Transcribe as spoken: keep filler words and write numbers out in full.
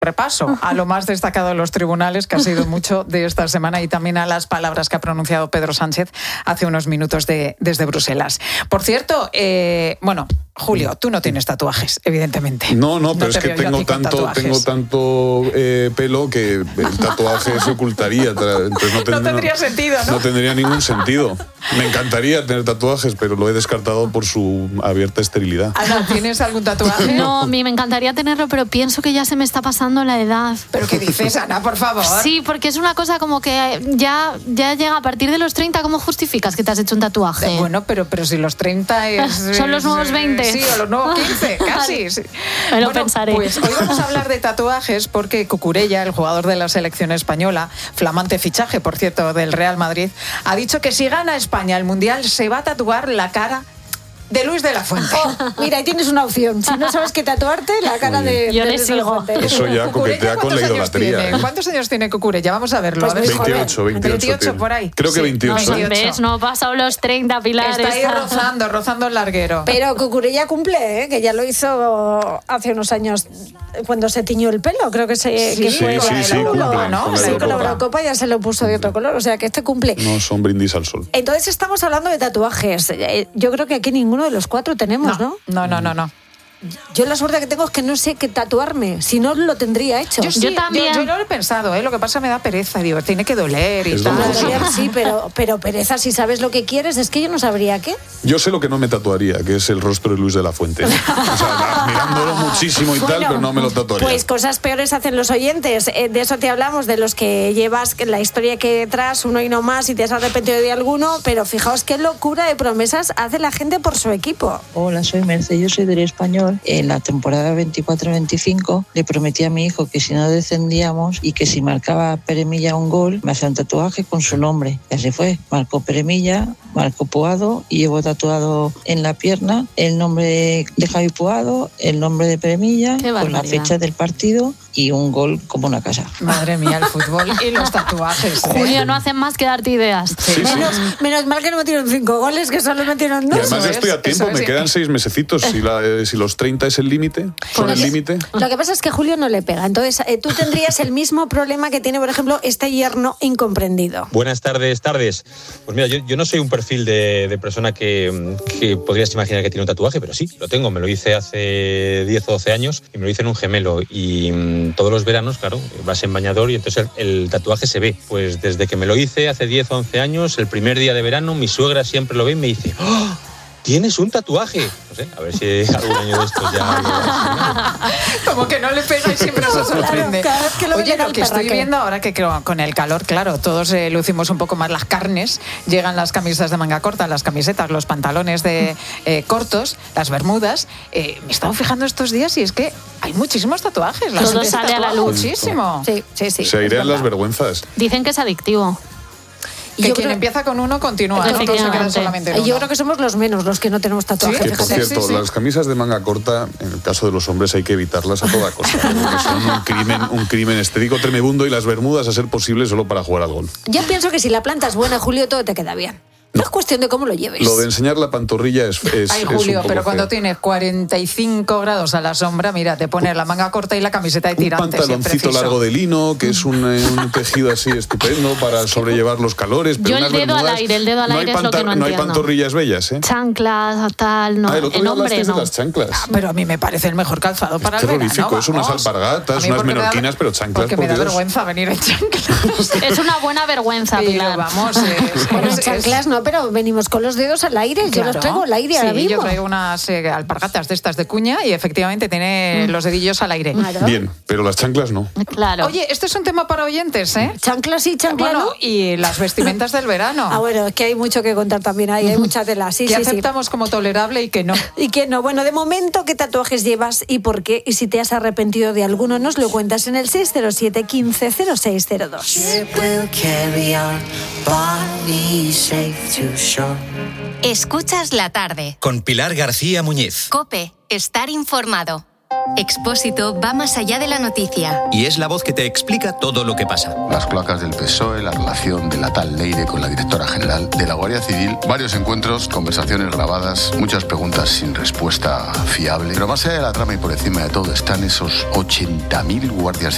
repaso a lo más destacado de los tribunales, que ha sido mucho de esta semana, y también a las palabras que ha pronunciado Pedro Sánchez hace unos minutos de, desde Bruselas. Por cierto, eh, bueno, Julio, tú no tienes tatuajes, evidentemente. No, no, pero no es que tengo tanto, tengo tanto eh, pelo que el tatuaje se ocultaría. Entonces no, ten, no tendría no, sentido, ¿no? No tendría ningún sentido. Me encantaría tener tatuajes, pero lo he descartado por su abierta esterilidad. Ana, ¿tienes algún tatuaje? No, a mí me encantaría tenerlo, pero pienso que ya se me está pasando la edad. ¿Pero qué dices, Ana, por favor? Sí, porque es una cosa como que ya, ya llega a partir de los treinta. ¿Cómo justificas que te has hecho un tatuaje? Bueno, pero, pero si los treinta es... Son los nuevos veinte. Sí, o los nuevos quince, casi. Sí. Me lo bueno, pensaré. Pues hoy vamos a hablar de tatuajes porque Cucurella, el jugador de la selección española, flamante fichaje, por cierto, del Real Madrid, ha dicho que si gana España el Mundial se va a tatuar la cara de Luis de la Fuente. Oh, mira, ahí tienes una opción. Si no sabes qué tatuarte, la cara de, Yo de le Luis sigo. de la Fuente. Eso ya coquetea con la idolatría. Tiene? ¿Cuántos años tiene Cucurella? Vamos a verlo. Pues a ver. veintiocho, veintiocho. veintiocho por ahí. Creo que sí, veintiocho. No, ¿ves? No ha pasado los treinta, Pilar. Está ahí rozando, rozando el larguero. Pero Cucurella cumple, ¿eh? Que ya lo hizo hace unos años cuando se tiñó el pelo. Creo que, se, sí, que fue sí, sí, sí, Eurocopa, cumple, ¿no? con la Sí, con la Eurocopa. Eurocopa ya se lo puso de otro color. O sea, que este cumple. No son brindis al sol. Entonces estamos hablando de tatuajes. Yo creo que aquí ninguno de los cuatro tenemos, ¿no? No, no, no, no. Yo la suerte que tengo es que no sé qué tatuarme, si no lo tendría hecho. Yo, sí, yo también. Yo, yo lo he pensado, ¿eh? Lo que pasa me da pereza, digo, tiene que doler y Es tal. doloroso. Sí, pero, pero pereza, si sabes lo que quieres, es que yo no sabría qué. Yo sé lo que no me tatuaría, que es el rostro de Luis de la Fuente. O sea, mirándolo muchísimo y tal, Bueno, pero no me lo tatuaría. Pues cosas peores hacen los oyentes. Eh, de eso te hablamos, de los que llevas que la historia que detrás, uno y no más, y te has arrepentido de alguno, pero fijaos qué locura de promesas hace la gente por su equipo. Hola, soy Merce, yo soy del Español. En la temporada veinticuatro veinticinco le prometí a mi hijo que si no descendíamos y que si marcaba Peremilla un gol, me hacía un tatuaje con su nombre. Y así fue. Marcó Peremilla, marcó Puado y llevo tatuado en la pierna el nombre de Javi Puado, el nombre de Peremilla, con la fecha del partido y un gol como una casa. Madre mía, el fútbol y los tatuajes. ¿eh? Julio, no hacen más que darte ideas. Sí, sí. Menos, menos mal que no metieron cinco goles, que solo metieron Y dos. además yo estoy a tiempo, eso es. me quedan seis mesecitos. Si, la, eh, si los treinta es el límite, son Lo el que- límite. Lo que pasa es que Julio no le pega. Entonces, eh, tú tendrías el mismo problema que tiene, por ejemplo, este yerno incomprendido. Buenas tardes, tardes. Pues mira, yo, yo no soy un perfil de, de persona que, que podrías imaginar que tiene un tatuaje, pero sí, lo tengo. Me lo hice hace diez o doce años y me lo hice en un gemelo. Y mmm, todos los veranos, claro, vas en bañador y entonces el, el tatuaje se ve. Pues desde que me lo hice hace diez o once años, el primer día de verano, mi suegra siempre lo ve y me dice: ¡oh! ¿Tienes un tatuaje? No sé, a ver si algún año de estos ya... Como que no le pega y siempre se sorprende. Claro, cada vez que lo Oye, ven lo al que estoy perraque. viendo ahora que creo, con el calor, claro, todos eh, lucimos un poco más las carnes, llegan las camisas de manga corta, las camisetas, los pantalones de eh, cortos, las bermudas. Eh, me he estado fijando estos días y es que hay muchísimos tatuajes. La Todo gente se sale a la tatúa luz. Muchísimo. Sí, sí, sí. Se es airean las verdad. vergüenzas. Dicen que es adictivo. Y Que yo quien creo- empieza con uno continúa, no, no se queda Efectivamente. solamente en uno. Yo creo que somos los menos los que no tenemos tatuajes. Sí, Que por Sí, cierto, sí, sí. las camisas de manga corta, en el caso de los hombres, hay que evitarlas a toda costa. Porque son un crimen, un crimen estético tremebundo, y las bermudas, a ser posible, solo para jugar al golf. Yo pienso que si la planta es buena, Julio, todo te queda bien. No es cuestión de cómo lo lleves. Lo de enseñar la pantorrilla es, es, Ay, es un Julio, poco pero cuando feo. tienes cuarenta y cinco grados a la sombra, mira, te pones la manga corta y la camiseta de Un tirantes. si es pantaloncito preciso. largo de lino, que es un, eh, un tejido así estupendo para sobrellevar los calores. Pero Yo el unas dedo al bermudas, aire, el dedo al no hay aire es lo que no No hay entiendo. pantorrillas bellas, ¿eh? Chanclas, tal, no. Ah, el otro En día hombre, hablasteis de no. las chanclas. Ah, pero a mí me parece el mejor calzado para Es el verano. terrorífico, es unas vamos. alpargatas, A mí unas porque me da- menorquinas, pero chanclas, Porque por me da Dios. vergüenza venir en chanclas. Es una buena vergüenza, Pero Pilar. vamos, es, Bueno, es- en chanclas no, pero venimos con los dedos al aire. Yo Claro. los traigo al aire Sí, ahora mismo. yo traigo unas eh, alpargatas de estas de cuña y efectivamente tiene los dedillos al aire. Claro. Bien, pero las chanclas no. Claro. Oye, esto es un tema para oyentes, ¿eh? Chanclas y chanclas, Bueno, ¿no? y las vestimentas del verano. Ah, bueno, es que hay mucho que contar también ahí, hay mucha tela. Sí, que sí, sí. aceptamos como tolerable y que no. Y que no. Bueno, de momento, ¿qué tatuajes llevas y por qué? Y si te has arrepentido de alguno, nos lo cuentas en el seis cero siete, quince, cero seis cero dos. Escuchas la tarde. Con Pilar García Muñiz. COPE. Estar informado. Expósito va más allá de la noticia. Y es la voz que te explica todo lo que pasa. Las cloacas del P S O E, la relación de la tal Leire con la directora general de la Guardia Civil, varios encuentros, conversaciones grabadas, muchas preguntas sin respuesta fiable. Pero más allá de la trama y por encima de todo están esos ochenta mil guardias